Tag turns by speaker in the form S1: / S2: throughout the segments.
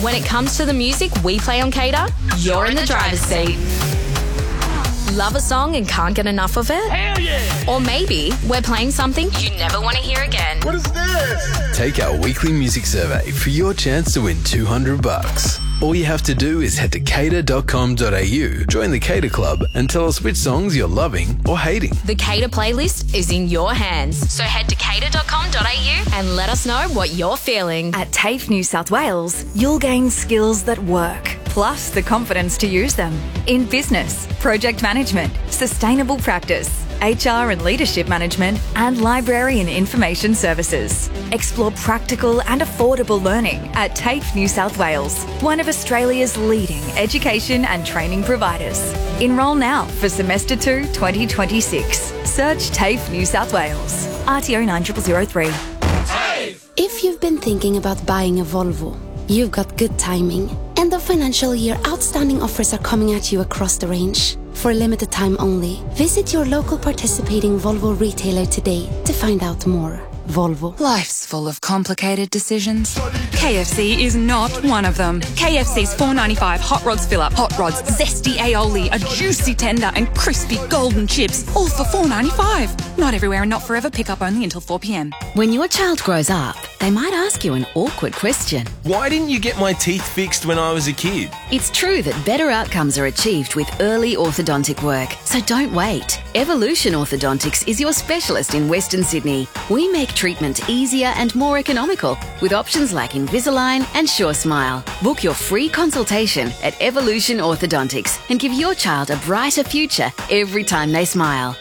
S1: When it comes to the music we play on Cater, you're in the driver's seat. Love a song and can't get enough of it?
S2: Hell yeah!
S1: Or maybe we're playing something you never want to hear again.
S2: What is this?
S3: Take our weekly music survey for your chance to win $200. All you have to do is head to cater.com.au, join the Cater Club, and tell us which songs you're loving or hating.
S1: The Cater playlist is in your hands. So head to cater.com.au and let us know what you're feeling.
S4: At TAFE New South Wales, you'll gain skills that work, plus the confidence to use them in business, project management, sustainable practice, HR and leadership management, and library and information services. Explore practical and affordable learning at TAFE New South Wales, one of Australia's leading education and training providers. Enrol now for Semester 2 2026. Search TAFE New South Wales. RTO 9003.
S5: If you've been thinking about buying a Volvo, you've got good timing. End of financial year outstanding offers are coming at you across the range. For a limited time only, visit your local participating Volvo retailer today to find out more. Volvo.
S6: Life's full of complicated decisions. KFC is not one of them. KFC's $4.95 Hot Rods Fill-Up, Hot Rods, Zesty Aioli, a juicy tender and crispy golden chips, all for $4.95. Not everywhere and not forever. Pick up only until 4 p.m.
S7: When your child grows up, they might ask you an awkward question.
S8: Why didn't you get my teeth fixed when I was a kid?
S7: It's true that better outcomes are achieved with early orthodontic work, so don't wait. Evolution Orthodontics is your specialist in Western Sydney. We make treatment easier and more economical with options like Invisalign and Sure Smile. Book your free consultation at Evolution Orthodontics and give your child a brighter future every time they smile.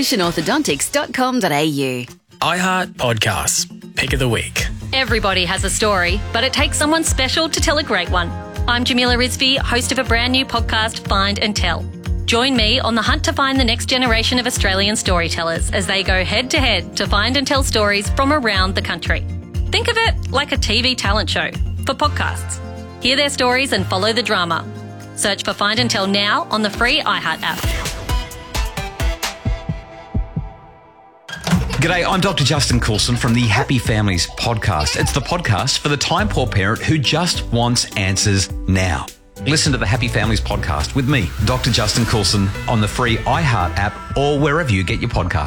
S7: evolutionorthodontics.com.au.
S9: iHeart Podcasts. Pick of the week.
S10: Everybody has a story, but it takes someone special to tell a great one. I'm Jamila Rizvi, host of a brand new podcast, Find and Tell. Join me on the hunt to find the next generation of Australian storytellers as they go head to head to find and tell stories from around the country. Think of it like a TV talent show for podcasts. Hear their stories and follow the drama. Search for Find and Tell now on the free iHeart app.
S11: G'day, I'm Dr. Justin Coulson from the Happy Families podcast. It's the podcast for the time-poor parent who just wants answers now. Listen to the Happy Families podcast with me, Dr. Justin Coulson, on the free iHeart app or wherever you get your podcast.